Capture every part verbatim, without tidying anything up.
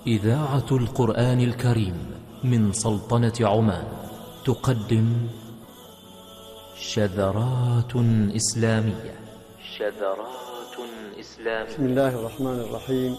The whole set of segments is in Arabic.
إذاعة القرآن الكريم من سلطنة عمان تقدم شذرات إسلامية. شذرات إسلامية. بسم الله الرحمن الرحيم.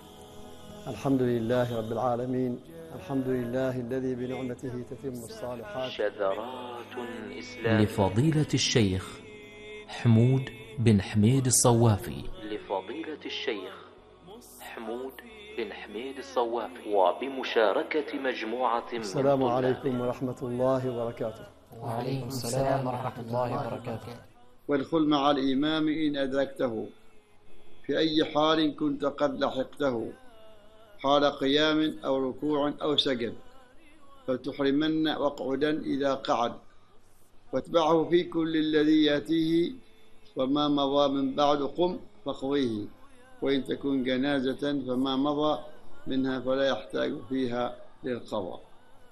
الحمد لله رب العالمين، الحمد لله الذي بنعمته تتم الصالحات. شذرات إسلامية لفضيلة الشيخ حمود بن حميد الصوافي. لفضيلة الشيخ حمود بن حميد الصوافي وبمشاركة مجموعة من السلام عليكم ورحمة الله وبركاته. وعليكم السلام ورحمة الله وبركاته. وادخل مع الإمام إن أدركته، في أي حال كنت قد لحقته، حال قيام أو ركوع أو سجد، فلتحرمن واقعدا إذا قعد، واتبعه في كل الذي يأتيه، وما مضى من بعد قم فاقضيه، وإن تكن جنازة فما مضى منها فلا يحتاج فيها للقضاء.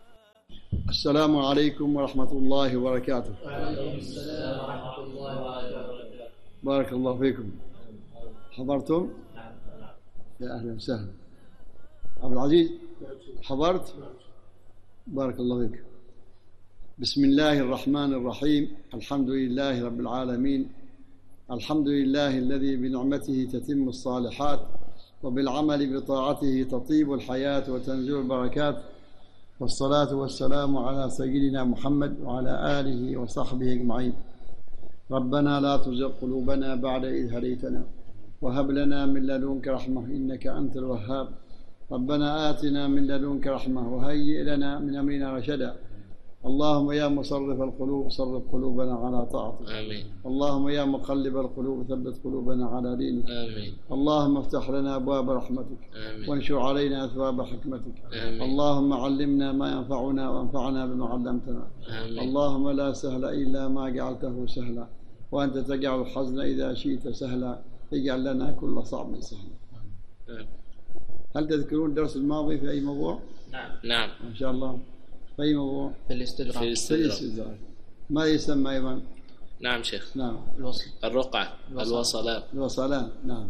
السلام عليكم ورحمة الله وبركاته. وعليكم السلام ورحمة الله وبركاته. بارك الله فيكم. حضرتم؟ يا أهلا وسهلا. عبد العزيز حضرت؟ بارك الله فيك. بسم الله الرحمن الرحيم. الحمد لله رب العالمين، الحمد لله الذي بنعمته تتم الصالحات، وبالعمل بطاعته تطيب الحياة وتنزل البركات، والصلاة والسلام على سيدنا محمد وعلى آله وصحبه أجمعين. ربنا لا تزغ قلوبنا بعد إذ هديتنا، وهب لنا من لدنك رحمة إنك أنت الوهاب. ربنا آتنا من لدنك رحمة وهيئ لنا من أمرنا رشدا. اللهم يا مصرف القلوب صرف قلوبنا على طاعتك. آمين. اللهم يا مقلب القلوب ثبت قلوبنا على دينك. آمين. اللهم افتح لنا أبواب رحمتك. آمين. وانشر علينا أثواب حكمتك. آمين. اللهم علمنا ما ينفعنا وانفعنا بما علمتنا. آمين. اللهم لا سهل إلا ما جعلته سهلا، وأنت تجعل الحزن إذا شئت سهلا، اجعل لنا كل صعب سهلا. آمين. هل تذكرون الدرس الماضي في أي موضوع؟ نعم نعم إن شاء الله. في أي موضوع؟ في الاستدراك. في في الاستدراك. الاستدراك. ما يسمى أيضا؟ نعم شيخ. نعم. الوصل. الرقعة الوصلات. الوصلات. نعم.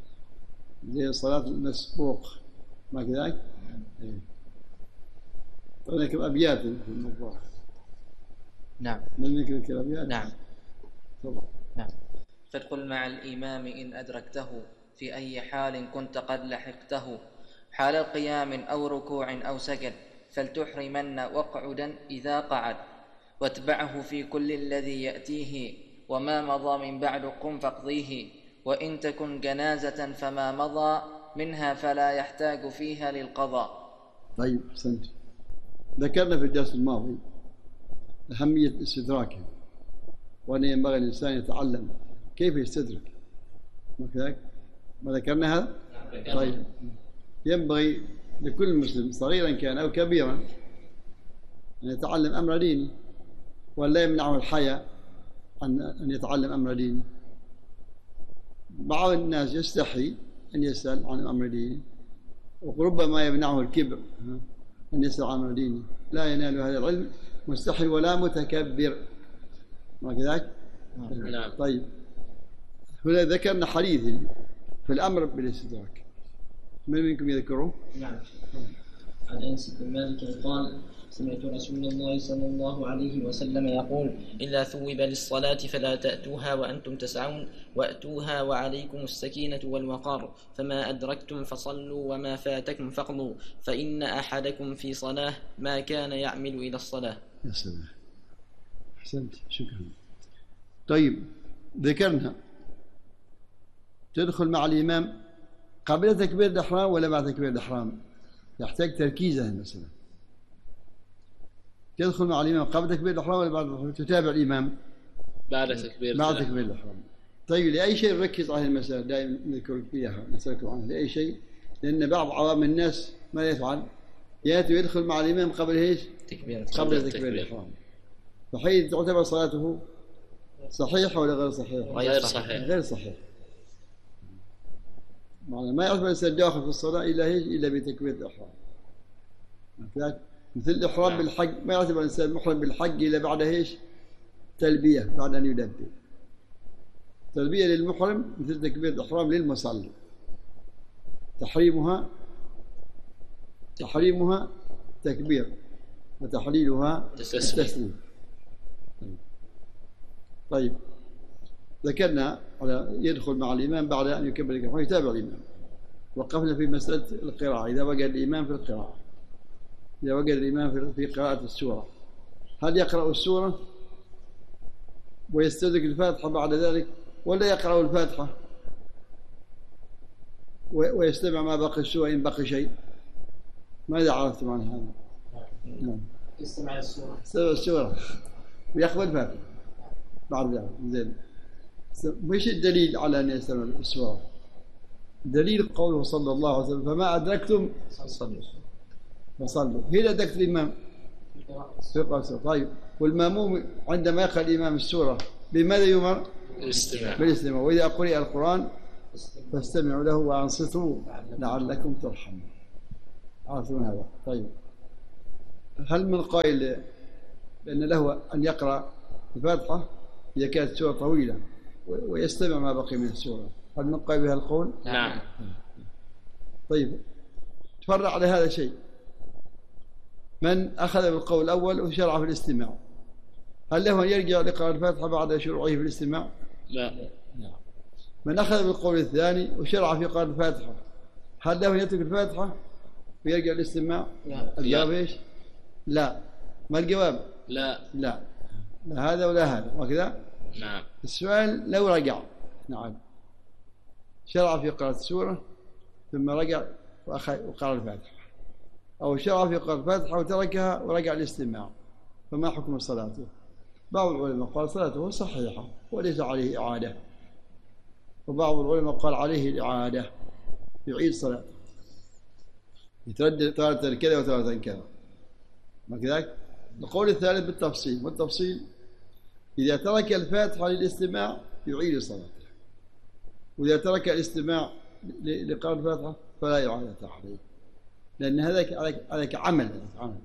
زي صلاة المسبوق، ما كذلك؟ إيه. هناك أبيات في الموضوع. نعم من ذكر الأبيات؟ نعم تفضل. نعم. فادخل مع الإمام إن أدركته، في أي حال كنت قد لحقته، حال قيام أو ركوع أو سجد، فلتحرمن واقعدا إذا قعد، واتبعه في كل الذي يأتيه، وما مضى من بعد قم فاقضيه، وإن تكن جنازة فما مضى منها فلا يحتاج فيها للقضاء. طيب أحسنت. ذكرنا في الدرس الماضي أهمية استدراكه، وأن ينبغي الإنسان يتعلم كيف يستدرك، ما كذلك؟ ما ذكرنا هذا؟ طيب، ينبغي لكل مسلم صغيرا كان أو كبيرا أن يتعلم أمر ديني، ولا يمنعه الحياء عن أن يتعلم أمر ديني. بعض الناس يستحي أن يسأل عن أمر ديني، وربما يمنعه الكبر أن يسأل عن أمر ديني. لا ينال هذا العلم مستحي ولا متكبر، ما كذلك؟ نعم. طيب، هنا ذكرنا حديث في الأمر بالاستدراك، من منكم يذكره؟ نعم. عن أنس بن مالك قال: سمعت رسول الله صلى الله عليه وسلم يقول: إذا ثوب للصلاة فلا تأتوها وأنتم تسعون، وأتوها وعليكم السكينة والوقار، فما أدركتم فصلوا وما فاتكم فاقضوا، فإن أحدكم في صلاة ما كان يعمل إلى الصلاة. يا سلام، أحسنت، شكرا. طيب، ذكرنا تدخل مع الإمام قبل تكبير الإحرام ولا بعد تكبير الإحرام؟ يحتاج تركيز هذه المسألة. تدخل مع الإمام قبل تكبير الإحرام ولا بعد؟ تتابع الإمام بعد تكبير بعد تكبير الإحرام. طيب، لأي شيء نركز على المسألة؟ دائما نذكر فيها نسألكم عنها. لأي شيء؟ لأن بعض عوام الناس ما يفعل، يأتي ويدخل مع الإمام قبل إيش؟ تكبير قبل تكبير الإحرام. فحين تعتبر صلاته صحيحة ولا غير صحيحة؟ غير صحيح. غير صحيح. معنى ما يعرف الإنسان داخل في الصلاة إلا هيك إلا بتكبيرة الإحرام. مثل الإحرام نعم. بالحج، ما يعتبر الإنسان محرم بالحج إلا بعد هيش تلبية، بعد أن يلبي. تلبية للمحرم مثل تكبيرة الإحرام للمصلي، تحريمها تحريمها تكبير وتحليلها التسليم. طيب ذكرنا على يدخل مع الإمام بعد أن يكبر الإحرام يتابع الإمام. وقفنا في مسألة القراءة، إذا وجد الإمام في القراءة إذا وجد الإمام في قراءة السورة هل يقرأ السورة ويستدرك الفاتحة بعد ذلك، ولا يقرأ الفاتحة ويستمع ما بقي السورة إن بقي شيء؟ ماذا عرفتم عن هذا؟ نعم. يستمع السورة يستمع السورة ويقبل الفاتحة بعد ذلك. زين، مش الدليل على أن يستمع السورة؟ دليل قوله صلى الله عليه وسلم فما أدركتم فصلوا. هنا أدركت الإمام في قراءة السورة. طيب والمأموم عندما يقرأ الإمام السورة بماذا يؤمر؟ بالاستماع. بالاستماع. وإذا قرئ القرآن فاستمعوا له وأنصتوا لعلكم ترحمون. عرفتم هذا؟ طيب هل من قائل بأن له أن يقرأ الفاتحة إذا كانت السورة طويلة ويستمع ما بقي من السورة؟ هل من قائل بهذا القول؟ نعم. طيب تفرع على هذا شيء. من أخذ بالقول الأول وشرع في الاستماع هل له أن يرجع لقراءة الفاتحة بعد شروعه في الاستماع؟ لا. من أخذ بالقول الثاني وشرع في قراءة الفاتحة هل له أن يترك الفاتحة ويرجع للاستماع؟ لا. الجواب إيش؟ لا. ما الجواب؟ لا. لا. لا هذا ولا هذا وكذا. نعم. السؤال لو رجع نعم شرع في قراءة السورة ثم رجع وقرأ الفاتحة، أو شرع في قراءة الفاتحة وتركها ورجع للاستماع، فما حكم صلاته؟ بعض العلماء قال صلاته صحيحة وليس عليه إعادة، وبعض العلماء قال عليه الإعادة يعيد صلاته يتردد تارة كذا وتارة كذا. ما كذلك؟ القول الثالث بالتفصيل، والتفصيل إذا ترك الفاتحة للاستماع يعيد صلاته، وإذا ترك الاستماع لقراءة الفاتحة فلا إعادة عليه، لأن هذاك هذاك عمل عمل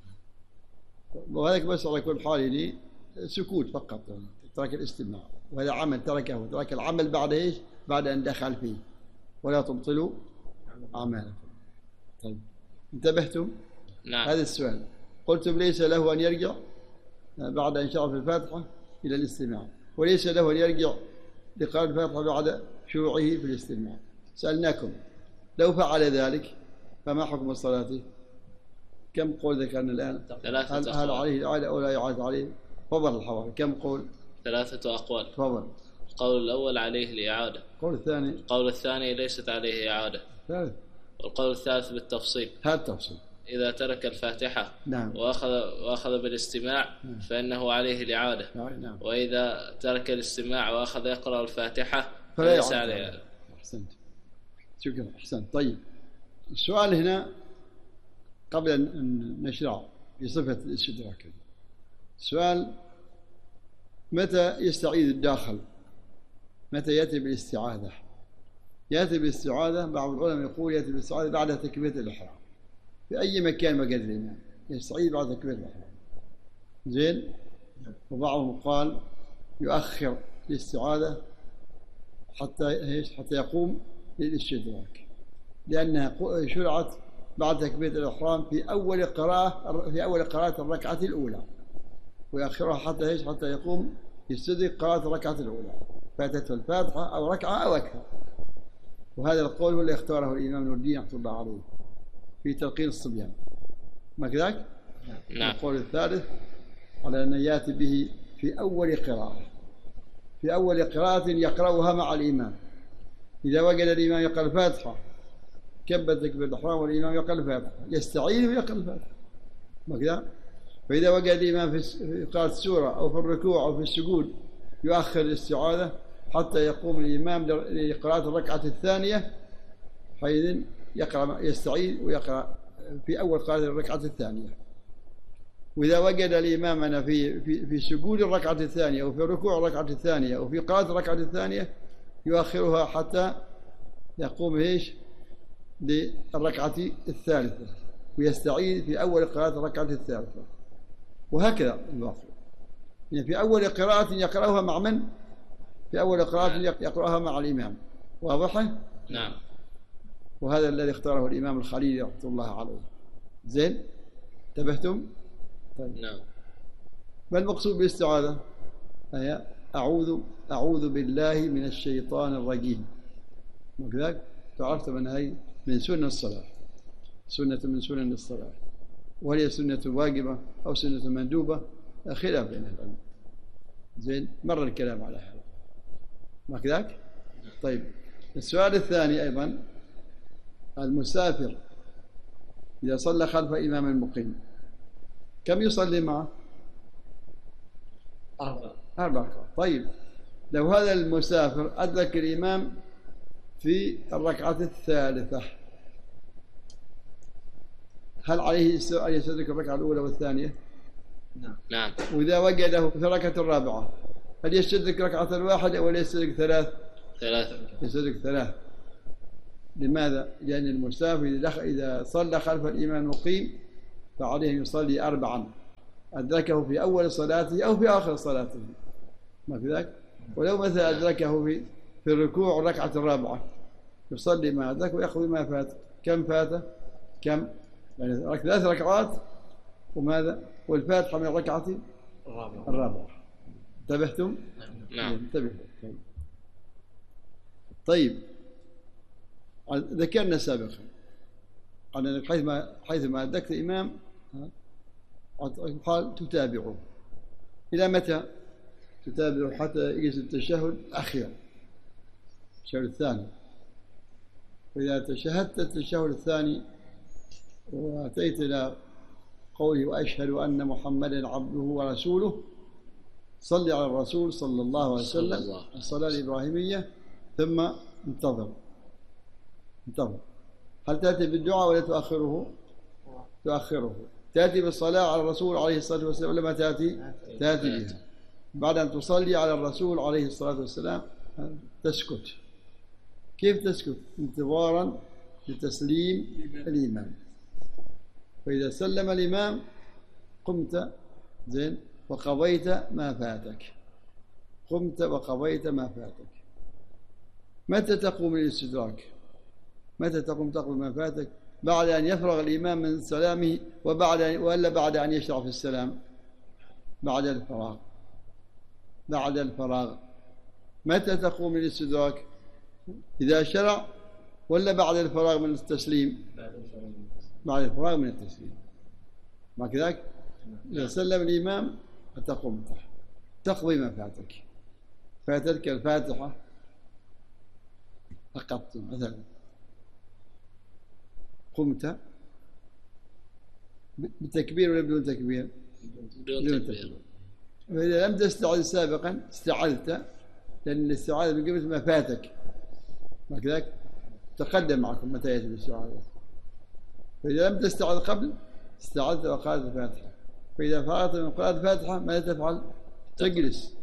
وهذاك بس على كل حال سكوت فقط، ترك الاستماع، وهذا عمل تركه وترك العمل بعد إيش؟ بعد أن دخل فيه. ولا تبطلوا أعمالكم. طيب انتبهتم؟ نعم. هذا السؤال. قلتم ليس له أن يرجع بعد أن شرع في الفاتحة إلى الاستماع، وليس له أن يرجع لقراءة الفاتحة بعد شروعه في الاستماع. سألناكم لو فعل ذلك فما حكم صلاته؟ كم قول ذكرنا الآن؟ ثلاثة هل, هل عليه الإعادة أو لا إعادة عليه؟ فضل الحوار كم قول؟ ثلاثة أقوال. فضل. القول الأول عليه الإعادة. القول الثاني؟ القول الثاني ليست عليه إعادة. ثالث. والقول الثالث بالتفصيل. هذا التفصيل. إذا ترك الفاتحة نعم. وأخذ وأخذ بالاستماع نعم. فإنه عليه الإعادة. نعم. وإذا ترك الاستماع وأخذ يقرأ الفاتحة فلا فليس عليه. أحسنت. شكرا. أحسنت. طيب السؤال هنا قبل أن نشرع في صفة الاستدراك، السؤال متى يستعيذ الداخل؟ متى يأتي بالاستعاذة؟ يأتي بالاستعاذة بعض العلماء يقول يأتي بالاستعاذة بعد تكبيرة الإحرام في أي مكان مجال الإمام يستعيذ بعد تكبيرة الإحرام. زين. وبعضهم قال يؤخر الاستعاذة حتى حتى يقوم للاستدراك، لأنها شرعت بعد تكبيرة الإحرام في أول قراءة في أول قراءة الركعة الأولى، ويأخرها حتى حتى يقوم يستدرك قراءة الركعة الأولى، فاتته الفاتحة أو ركعة أو أكثر. وهذا القول هو اللي اختاره الإمام نور الدين رحمه الله عليه في تلقين الصبيان. ما كذلك؟ نعم. القول الثالث على أن يأتي به في أول قراءة في أول قراءة يقرأها مع الإمام. إذا وجد الإمام يقرأ الفاتحة كبر تكبيرة الإحرام والإمام يقرأ الفاتحة يستعيذ ويقرأ الفاتحة. ما كذا؟ فإذا وجد الإمام في قراءة السورة أو في الركوع أو في السجود يؤخر الاستعاذة حتى يقوم الإمام لقراءة الركعة الثانية، حينئذ يقرأ يستعيذ ويقرأ في أول قراءة الركعة الثانية. وإذا وجد الإمام أنا في في في سجود الركعة الثانية أو في ركوع الركعة الثانية أو في قراءة الركعة الثانية يؤخرها حتى يقوم إيش للركعة الثالثة ويستعيذ في أول قراءة الركعة الثالثة، وهكذا الواقع. يعني في أول قراءة يقرأها مع من؟ في أول قراءة يقرأها مع الإمام. واضح؟ نعم. وهذا الذي اختاره الإمام الخليلي رحمه الله عليه زين انتبهتم؟ طيب. نعم. ما المقصود بالاستعاذة؟ هي أعوذ أعوذ بالله من الشيطان الرجيم. وكذلك تعرفت من هي من سنة الصلاة، سنة من سنن الصلاة، وهي سنة واجبة أو سنة مندوبة خلاف بين العلماء. زين مر الكلام على هذا وكذلك. طيب السؤال الثاني أيضا، المسافر إذا صلى خلف إمام مقيم كم يصلي معه؟ أربعة. أربعة. طيب لو هذا المسافر أدرك الإمام في الركعة الثالثة، هل عليه أن يستدرك الركعة الأولى والثانية؟ نعم. نعم. وإذا وجده في الركعة الرابعة هل يستدرك ركعة واحدة ولا يستدرك ثلاث؟ ثلاثة. يستدرك ثلاث. لماذا؟ لأن المسافر إذا دخل إذا صلى خلف الإمام المقيم فعليه أن يصلي أربعا أدركه في أول صلاته أو في آخر صلاته، ما في ذاك. ولو مثلا أدركه في في الركوع الركعة الرابعة يصلي ما أدرك ويأخذ ما فات. كم فاته؟ كم؟ يعني ثلاث ركعات وماذا؟ والفاتحة من الركعة الرابعة. الرابعة. انتبهتم؟ نعم. انتبهوا. طيب ذكرنا سابقا أن حيثما حيثما أدركت الإمام قال تتابعه. إلى متى تتابعه؟ حتى يجلس التشهد الأخير، التشهد الثاني. وإذا تشهدت التشهد الثاني وأتيت إلى قوله وأشهد أن محمدا عبده ورسوله، صل على الرسول صلى الله عليه وسلم الصلاة الإبراهيمية، ثم انتظر انتظر. هل تأتي بالدعاء ولا تؤخره؟ تؤخره. تأتي بالصلاة على الرسول عليه الصلاة والسلام ولا ما تأتي؟ تأتي بها. بعد أن تصلي على الرسول عليه الصلاة والسلام تسكت. كيف تسكت؟ انتظارا لتسليم الإمام. فإذا سلم الإمام قمت زين وقضيت ما فاتك. قمت وقضيت ما فاتك. متى تقوم الاستدراك؟ متى تقوم تقضي ما فاتك؟ بعد أن يفرغ الإمام من سلامه وبعد ولا بعد أن يشرع في السلام؟ بعد الفراغ. بعد الفراغ. متى تقوم الاستدراك؟ إذا شرع ولا بعد الفراغ من التسليم؟ بعد الفراغ من التسليم. ما كذلك؟ إذا سلم الإمام فتقوم تقضي ما فاتك. فاتتك الفاتحة فقط مثلا، قمت بتكبير ولا بدون تكبير؟ بدون تكبير. فإذا لم تستعذ سابقا استعذت، لأن الاستعاذة من قبل ما فاتك. ما كذلك؟ تقدم معكم متى يأتي الاستعاذة. فإذا لم تستعذ قبل استعذت وقرأت الفاتحة. فإذا فرغت من قراءة الفاتحة ماذا تفعل؟ تجلس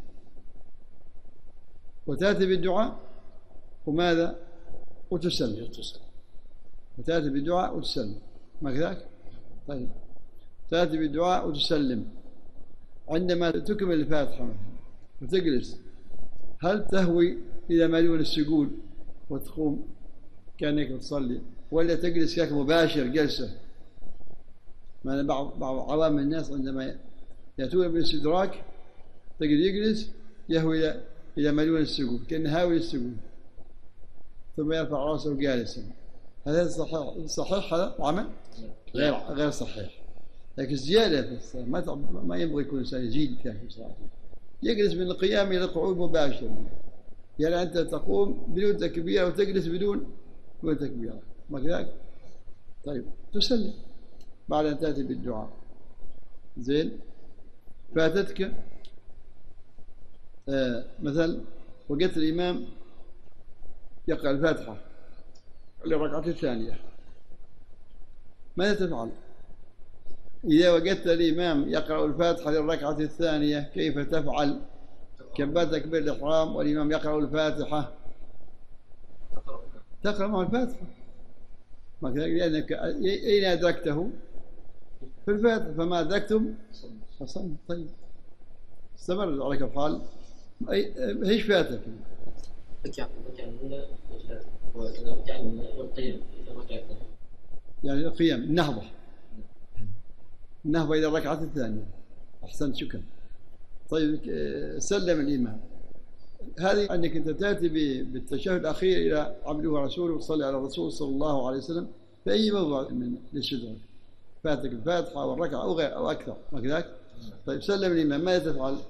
وتأتي بالدعاء وماذا؟ وتسلم. وتأتي بالدعاء وتسلم. ما كذلك؟ طيب تأتي بالدعاء وتسلم. عندما تكمل الفاتحة وتجلس هل تهوي إلى ما دون السجود وتقوم كأنك تصلي، ولا تجلس كأنك مباشر جلسة؟ ما بعض بعض عوام الناس عندما يأتون بالاستدراك تجد يجلس يهوي إلى إلى ما دون السجود كأنه هاوي السجود ثم يرفع رأسه جالسا. هذا صحيح؟ صحيح هذا عمل؟ غير غير صحيح. لكن زيادة في الصلاة ما ما ينبغي يكون إنسان يزيد في الصلاة. يجلس من القيام إلى القعود مباشرة. يعني أنت تقوم بدون تكبير أو تجلس بدون بدون تكبير. ما كذلك؟ طيب تسلم بعد أن تأتي بالدعاء. زين. فاتتك آه مثلا وجدت الإمام يقرأ الفاتحة للركعة الثانية، ماذا تفعل؟ إذا وجدت الإمام يقرأ الفاتحة للركعة الثانية كيف تفعل؟ كبر تكبير الإحرام والإمام يقرأ الفاتحة تقرأ معه الفاتحة. ما كذلك؟ لأنك أين أدركته؟ في الفاتحة. فما أدركتم فصل. طيب استمر عليك الحال. ايش فاتك؟ يعني القيام النهضة النهضة إلى الركعة الثانية. أحسنت، شكرا. طيب سلم الإمام، هذه أنك أنت تأتي بالتشهد الأخير إلى عبده ورسوله وتصلي على الرسول صلى الله عليه وسلم في أي موضع من الاستدراك، فاتك الفاتحة والركعة أو غير أو أكثر، ما كذلك؟ طيب سلم الإمام، ماذا تفعل؟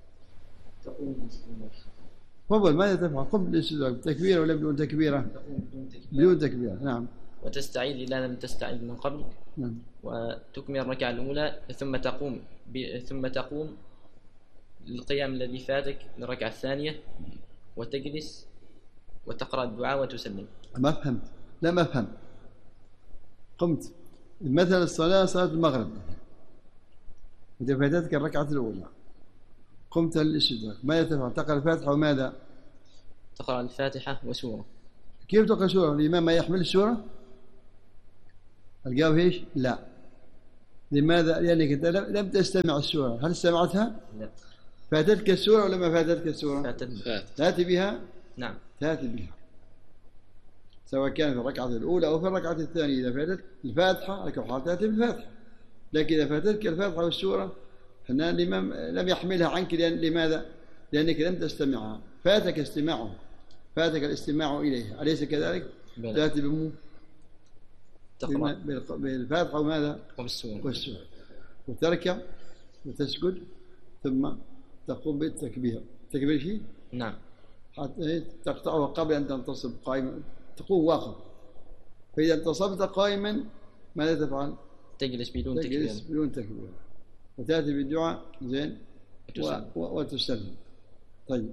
تفضل، ماذا تفعل؟ قم بالاستدراك بتكبيرة ولا بدون تكبيرة؟ بدون تكبيرة. نعم. وتستعيد إذا لم تستعيد من قبل. نعم. وتكمل الركعة الأولى ثم تقوم ب... ثم تقوم للقيام الذي فاتك للركعة الثانية وتجلس وتقرأ الدعاء وتسلم. ما فهمت، لا ما فهمت. قمت مثلا الصلاة صلاة المغرب، إذا فاتتك الركعة الأولى قمت للاستدراك، ماذا تفعل؟ تقرأ الفاتحة وماذا؟ تقرأ الفاتحة وسورة. كيف تقرأ سورة؟ الإمام ما يحمل السورة؟ الجواب ايش؟ لا. لماذا؟ لأنك أنت لم تستمع السورة، هل استمعتها؟ لا. فاتتك السورة ولا ما فاتتك السورة؟ فاتت. تأتي بها؟ نعم. تأتي بها سواء كان في الركعة الأولى أو في الركعة الثانية. إذا فاتت الفاتحة لك الحال تأتي بالفاتحة، لكن إذا فاتتك الفاتحة والسورة فإن الإمام لم يحملها عنك. لأن لماذا؟ لأنك لم تستمعها، فاتك استماعها، فاتك الاستماع إليها، أليس كذلك؟ بلد. تأتي بمو تقرأ بالفاتحة وماذا؟ والسورة. والسورة، وتركع وتسجد ثم تقوم بالتكبير. تكبير شيء؟ نعم. حتى تقطعها قبل أن تنتصب قائما، تقوم واقف. فإذا انتصبت قائما ماذا تفعل؟ تجلس بدون تكبير. تجلس بدون تكبير وتأتي بالدعاء زين و... و... وتسلم. طيب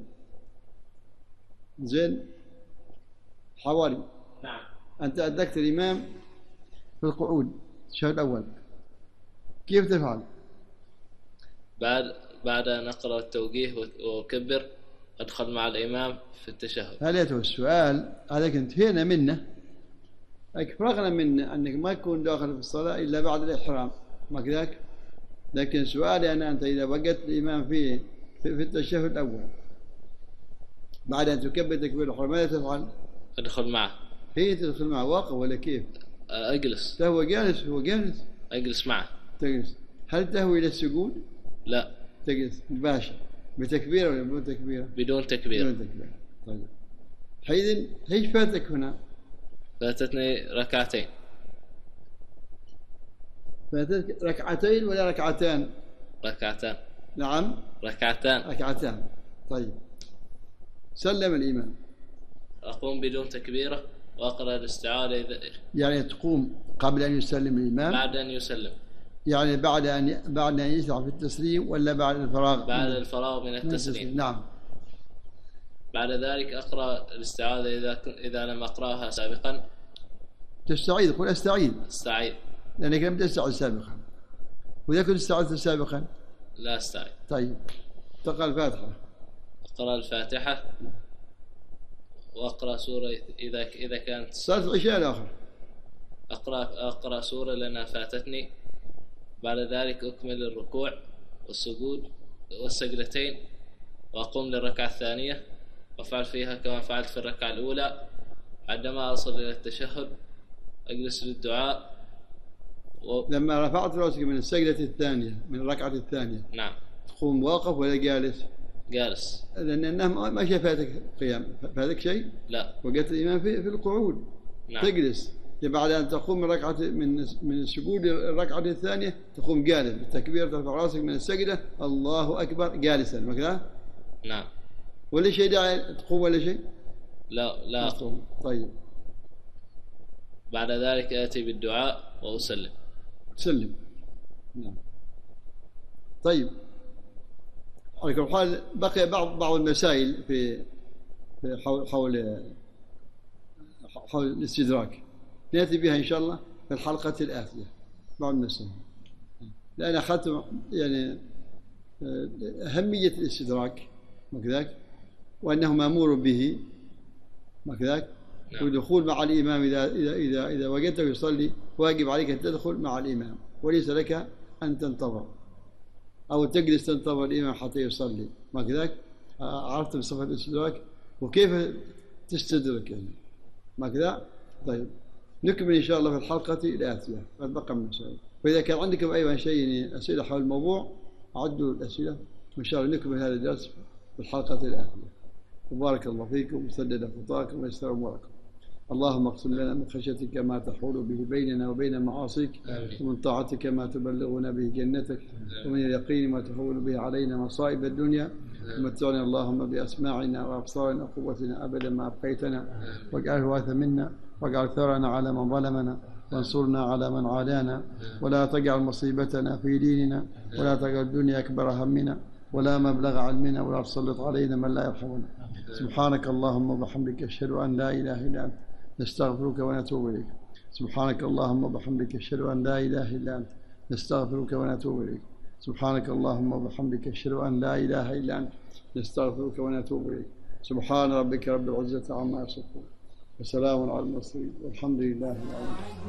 زين حوالي. نعم. أنت أدركت الإمام في القعود الشهر الأول، كيف تفعل؟ بعد بعد أن أقرأ التوجيه وأكبر أدخل مع الإمام في التشهد. هل يتوى السؤال هذا انتهينا منه، فرغنا منه أنك ما يكون داخل في الصلاة إلا بعد الإحرام، ما كذاك؟ لكن سؤالي أنا أنت إذا وجدت الإمام في في التشهد الأول بعد أن تكبر تكبير الإحرام ماذا تفعل؟ أدخل معه. هي تدخل معه واقف ولا كيف؟ أجلس. هو جالس، هو جالس. أجلس معه. تجلس. هل تهوي إلى السجود؟ لا. تجلس مباشر بتكبيرة ولا بدون تكبيرة؟ بدون تكبير. بدون تكبيرة. طيب حينئذ ايش فاتك هنا؟ فاتتني ركعتين. فاتتك ركعتين ولا ركعتان؟ ركعتان. نعم. ركعتان. ركعتان. طيب سلم الإمام. أقوم بدون تكبيرة وأقرأ الاستعاذة إذا يعني تقوم قبل أن يسلم الإمام؟ بعد أن يسلم. يعني بعد أن بعد أن يشرع في التسليم ولا بعد الفراغ؟ بعد الفراغ من التسليم. نعم. بعد ذلك أقرأ الاستعاذة إذا إذا لم أقرأها سابقا. تستعيذ، قل أستعيذ. استعيذ. لأنك لم تستعيذ سابقا. وإذا كنت استعذت سابقا؟ لا استعيذ. طيب تقرأ الفاتحة. أقرأ الفاتحة وأقرأ سورة إذا إذا كانت صلاة العشاء الآخر. أقرأ أقرأ سورة لأنها فاتتني. بعد ذلك أكمل الركوع والسجود والسجدتين وأقوم للركعة الثانية وأفعل فيها كما فعلت في الركعة الأولى. عندما أصل إلى التشهد أجلس للدعاء و... لما رفعت رأسك من السجدة الثانية من الركعة الثانية. نعم. تقوم واقف ولا جالس؟ جالس. لأن النهم ما شاء فاتك قيام، فاتك شيء؟ لا. وقت الإمام في, في القعود. نعم. تجلس بعد أن تقوم من ركعة من من السجود الركعة الثانية تقوم جالس بالتكبير، ترفع رأسك من السجدة الله أكبر جالسا مكذا؟ نعم. ولا شيء داعي تقوم ولا شيء؟ لا لا أقوم. طيب بعد ذلك آتي بالدعاء وأسلم. سلم. نعم. طيب على كل حال بقي بعض بعض المسائل في في حول حول حول الاستدراك نأتي بها إن شاء الله في الحلقة الآتية. بعض المسائل لأن أخذت يعني أهمية الاستدراك وكذلك وأنه مأمور به وكذلك. نعم. ودخول مع الإمام إذا إذا إذا إذا وجدته يصلي واجب عليك أن تدخل مع الإمام وليس لك أن تنتظر أو تجلس تنتظر الإمام حتى يصلي ما كذلك. عرفت بصفة الاستدراك وكيف تستدرك يعني ما كذا. طيب نكمل إن شاء الله في الحلقة الآتية. قد بقى من مسائل. فإذا كان عندكم أيضا شيء أسئلة حول الموضوع أعدوا الأسئلة ونشار لكم من هذا الدرس في الحلقة الآتية. وبارك الله فيكم وسدد خطاكم ويسر أموركم. اللهم اقسم لنا من خشيتك ما تحول به بيننا وبين معاصيك، ومن طاعتك ما تبلغنا به جنتك، ومن اليقين ما تحول به علينا مصائب الدنيا، ومتعنا اللهم بأسماعنا وأبصارنا وقوتنا أبدا ما أبقيتنا، واجعله الوارث منا، واجعل ثأرنا على من ظلمنا، وانصرنا على من عادانا، ولا تجعل مصيبتنا في ديننا، ولا تجعل الدنيا أكبر همنا ولا مبلغ علمنا، ولا تسلط علينا من لا يرحمنا. سبحانك اللهم وبحمدك أشهد أن لا إله إلا أنت نستغفرك ونتوب إليك. سبحانك اللهم وبحمدك أشهد أن لا إله إلا أنت نستغفرك ونتوب إليك. سبحانك اللهم وبحمدك أشهد أن لا إله إلا أنت نستغفرك ونتوب إليك. سبحان ربك رب العزة عما يصفون وسلام على المرسلين والحمد لله رب العالمين.